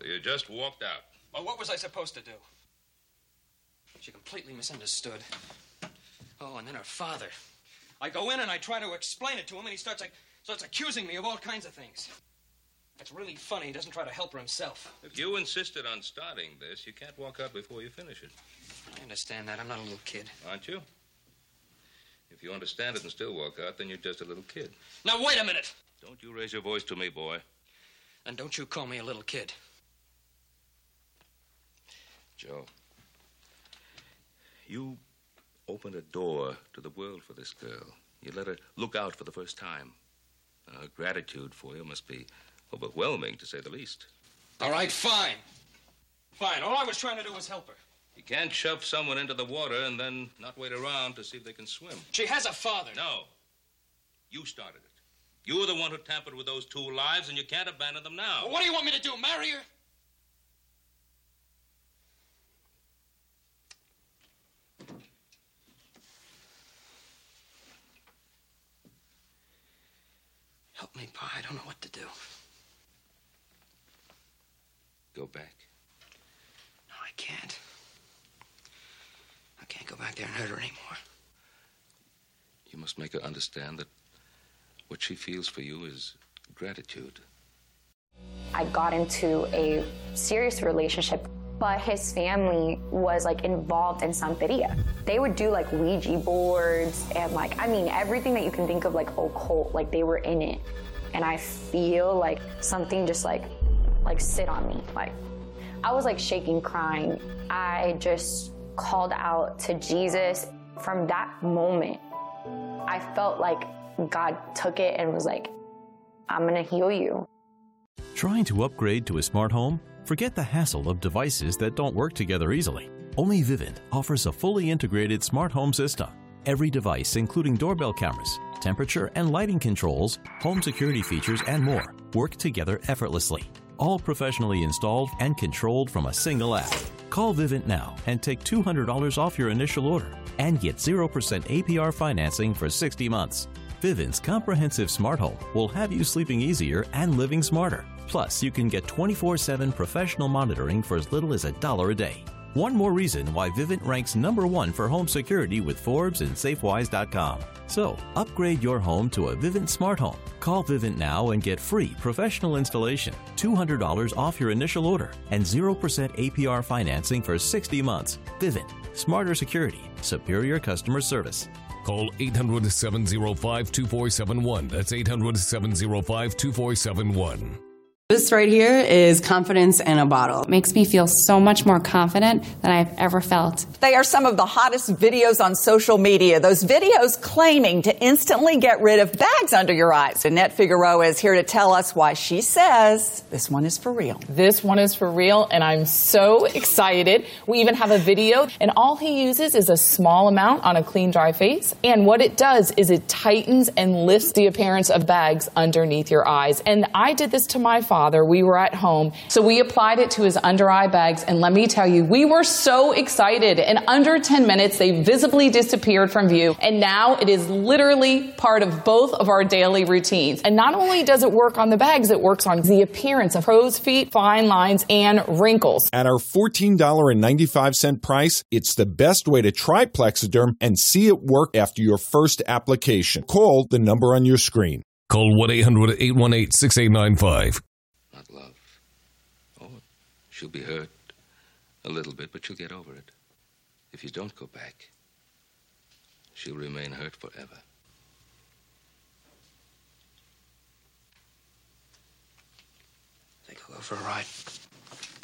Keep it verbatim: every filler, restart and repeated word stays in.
You just walked out. Well, what was I supposed to do? She completely misunderstood. Oh, and then her father. I go in and I try to explain it to him, and he starts like starts accusing me of all kinds of things. It's really funny. He doesn't try to help her himself. If you insisted on starting this, you can't walk out before you finish it. I understand that. I'm not a little kid. Aren't you? If you understand it and still walk out, then you're just a little kid. Now, wait a minute. Don't you raise your voice to me, boy. And don't you call me a little kid. Joe, you opened a door to the world for this girl. You let her look out for the first time. Her gratitude for you must be overwhelming, to say the least. All right, fine. Fine. All I was trying to do was help her. You can't shove someone into the water and then not wait around to see if they can swim. She has a father. No. You started it. You were the one who tampered with those two lives, and you can't abandon them now. Well, what do you want me to do, marry her? Help me, Pa. I don't know what to do. Go back. No, I can't. I can't go back there and hurt her anymore. You must make her understand that what she feels for you is gratitude. I got into a serious relationship, but his family was like involved in Santeria. They would do like Ouija boards and like, I mean, everything that you can think of like occult, like they were in it. And I feel like something just like, like sit on me. Like I was like shaking, crying. I just called out to Jesus. From that moment, I felt like God took it and was like, I'm gonna heal you. Trying to upgrade to a smart home? Forget the hassle of devices that don't work together easily. Only Vivint offers a fully integrated smart home system. Every device, including doorbell cameras, temperature and lighting controls, home security features, and more, work together effortlessly. All professionally installed and controlled from a single app. Call Vivint now and take two hundred dollars off your initial order and get zero percent A P R financing for sixty months. Vivint's comprehensive smart home will have you sleeping easier and living smarter. Plus, you can get twenty-four seven professional monitoring for as little as a dollar a day. One more reason why Vivint ranks number one for home security with Forbes and Safewise dot com. So, upgrade your home to a Vivint smart home. Call Vivint now and get free professional installation, two hundred dollars off your initial order, and zero percent A P R financing for sixty months. Vivint. Smarter security. Superior customer service. Call eight hundred, seven oh five, two four seven one. That's eight hundred, seven oh five, two four seven one. This right here is confidence in a bottle. It makes me feel so much more confident than I've ever felt. They are some of the hottest videos on social media. Those videos claiming to instantly get rid of bags under your eyes. Annette Figueroa is here to tell us why she says this one is for real. This one is for real, and I'm so excited. We even have a video, and all he uses is a small amount on a clean, dry face. And what it does is it tightens and lifts the appearance of bags underneath your eyes. And I did this to my father. We were at home, so we applied it to his under eye bags, and let me tell you, we were so excited. In under ten minutes, they visibly disappeared from view, and now it is literally part of both of our daily routines. And not only does it work on the bags, it works on the appearance of crow's feet, fine lines, and wrinkles. At our fourteen ninety-five price, it's the best way to try Plexiderm and see it work after your first application. Call the number on your screen. Call one eight hundred, eight one eight, six eight nine five. Not love. Oh, she'll be hurt a little bit, but she'll get over it. If you don't go back, she'll remain hurt forever. I think I'll go for a ride.